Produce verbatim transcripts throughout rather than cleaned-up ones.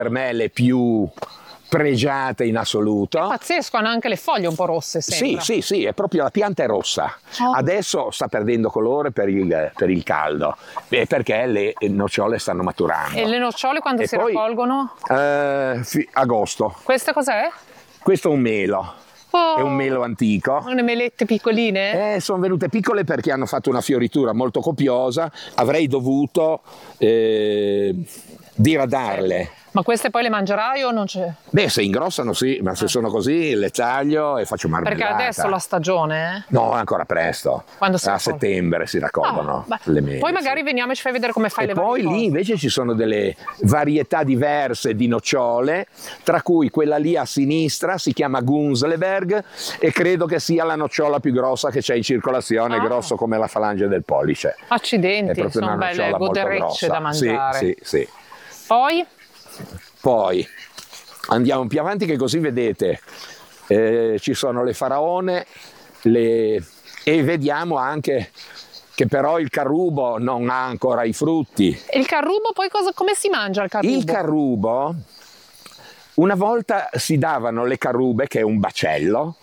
per me le più pregiate in assoluto. È pazzesco, hanno anche le foglie un po' rosse, sembra. Sì, sì, sì, è proprio la pianta è rossa. Oh. Adesso sta perdendo colore per il, per il caldo, eh, perché le nocciole stanno maturando. E le nocciole quando E si poi, raccolgono? Eh, fi- agosto. Questa cos'è? Questo è un melo. Oh, È un melo antico. Une melette piccoline? Eh, sono venute piccole perché hanno fatto una fioritura molto copiosa. Avrei dovuto eh, diradarle. Ma queste poi le mangerai o non c'è? Beh, se ingrossano sì, ma se Ah. sono così le taglio e faccio marmellata. Perché adesso la stagione, eh? No, è ancora presto. Quando si A raccoglie? settembre si raccolgono Ah, beh, le mele. poi magari sì. veniamo e ci fai vedere come fai E le poi varie lì cose. invece ci sono delle varietà diverse di nocciole, tra cui quella lì a sinistra si chiama Gunzleberg e credo che sia la nocciola più grossa che c'è in circolazione, Ah. grosso come la falange del pollice. È Accidenti, proprio sono una belle nocciola molto goderecce grossa. da mangiare. Sì, sì, sì. Poi? Poi andiamo più avanti che così vedete, eh, ci sono le faraone le... e vediamo anche che però il carrubo non ha ancora i frutti. E il carrubo poi cosa, come si mangia il carrubo? Il carrubo, una volta si davano le carrube, che è un bacello,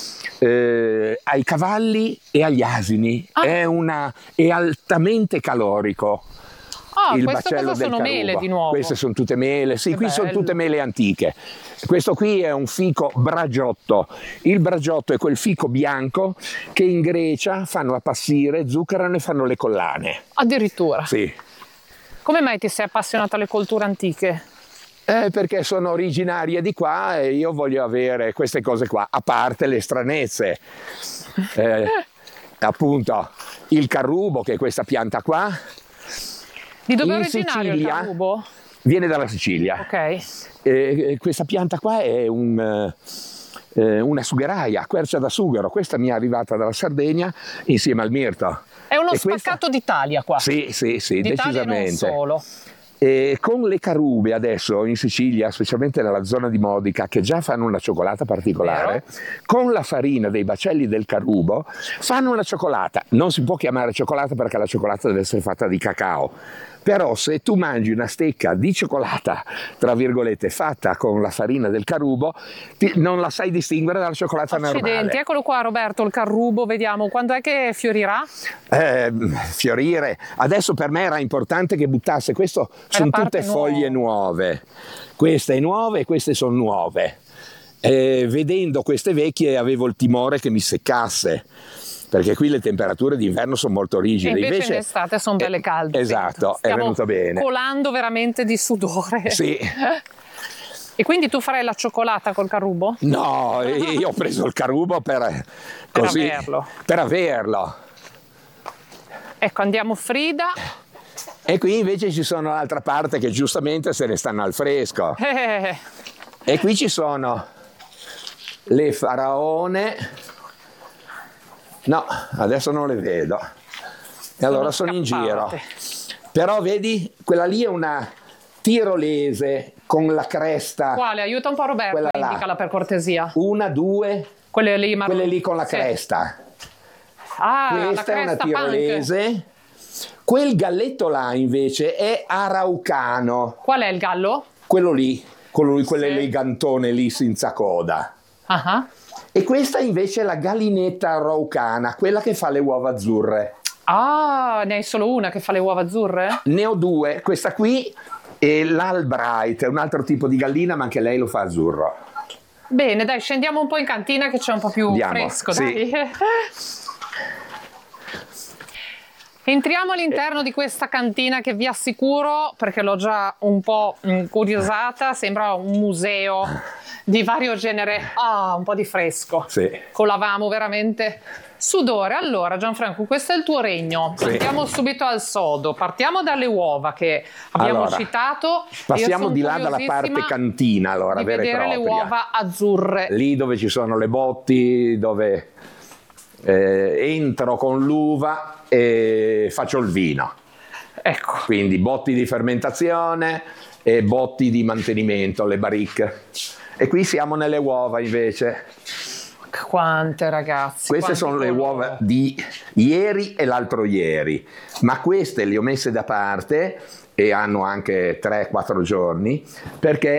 eh, ai cavalli e agli asini. Ah. È, una, è altamente calorico. Ah, Il queste bacello cosa del sono carrubo. mele di nuovo. Queste sono tutte mele, sì, Che qui sono bello. tutte mele antiche. Questo qui è un fico bragiotto. Il bragiotto è quel fico bianco che in Grecia fanno appassire, zuccherano e fanno le collane. Addirittura. Sì. Come mai ti sei appassionato alle colture antiche? Eh, perché sono originarie di qua e io voglio avere queste cose qua, a parte le stranezze. Eh, appunto, il carrubo, che è questa pianta qua. Di dove è In originario Sicilia, il carrubo? Viene dalla Sicilia. Ok. Eh, questa pianta qua è un, eh, una sugheraia, quercia da sughero. Questa mi è arrivata dalla Sardegna insieme al mirto. È uno E spaccato questa... d'Italia qua. Sì, sì, sì, D'Italia e non decisamente. solo. E con le carube adesso in Sicilia, specialmente nella zona di Modica, che già fanno una cioccolata particolare, Vero? con la farina dei bacelli del carubo fanno una cioccolata. Non si può chiamare cioccolata perché la cioccolata deve essere fatta di cacao. Però se tu mangi una stecca di cioccolata, tra virgolette, fatta con la farina del carubo, ti, non la sai distinguere dalla cioccolata Accidenti, normale. eccolo qua Roberto, il carrubo, vediamo, quando è che fiorirà? Eh, fiorire. Adesso per me era importante che buttasse, questo sono parte tutte foglie nuove. Queste è nuove e queste sono nuove. Eh, vedendo queste vecchie avevo il timore che mi seccasse, perché qui le temperature d'inverno sono molto rigide. E invece, invece in estate sono belle calde. Esatto, Stiamo è venuto bene. colando veramente di sudore. Sì. E quindi tu farai la cioccolata col carrubo? No, io ho preso il carubo per, Per così, averlo. per averlo. Ecco, andiamo Frida. E qui invece ci sono l'altra parte che giustamente se ne stanno al fresco. Eh, E qui ci sono le faraone. No, adesso non le vedo. E allora sono in giro. scappate. Però vedi, quella lì è una tirolese con la cresta. Quale? Aiuta un po' Roberto, Quella là. indicala per cortesia. Una, due, Quelle lì, marroni. quelle lì con la Sì. cresta. Ah, la Questa è una cresta tirolese. Quel galletto là invece è araucano. punk. Qual è il gallo? Quello lì, quello lì, Sì. quell'elegantone lì senza coda. Ah ah. E questa invece è la gallinetta araucana, quella che fa le uova azzurre. Ah, ne hai solo una che fa le uova azzurre? Ne ho due, questa qui e l'Albright, è un altro tipo di gallina, ma anche lei lo fa azzurro. Bene, dai, scendiamo un po' in cantina che c'è un po' più Andiamo, fresco, sì. dai. Entriamo all'interno di questa cantina che vi assicuro, perché l'ho già un po' incuriosata, sembra un museo di vario genere. Ah, un po' di fresco. Sì. Colavamo veramente sudore. Allora, Gianfranco, questo è il tuo regno. Sì. Andiamo subito al sodo. Partiamo dalle uova che abbiamo Allora, citato. Passiamo Io son di là dalla parte curiosissima cantina, allora, di vera e vedere le propria. uova azzurre. Lì dove ci sono le botti, dove eh, entro con l'uva e faccio il vino. Ecco. Quindi botti di fermentazione e botti di mantenimento, le baricche. E qui siamo nelle uova invece. Quante ragazzi. Queste quanti sono le colori. uova di ieri e l'altro ieri, ma queste le ho messe da parte e hanno anche tre quattro giorni, perché